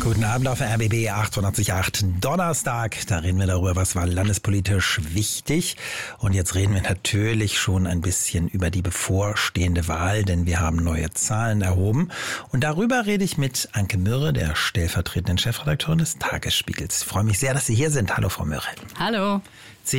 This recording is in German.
Guten Abend auf RBB 88.8 Donnerstag. Da reden wir darüber, was war landespolitisch wichtig. Und jetzt reden wir natürlich schon ein bisschen über die bevorstehende Wahl, denn wir haben neue Zahlen erhoben. Und darüber rede ich mit Anke Mürre, der stellvertretenden Chefredakteurin des Tagesspiegels. Ich freue mich sehr, dass Sie hier sind. Hallo, Frau Mürre. Hallo.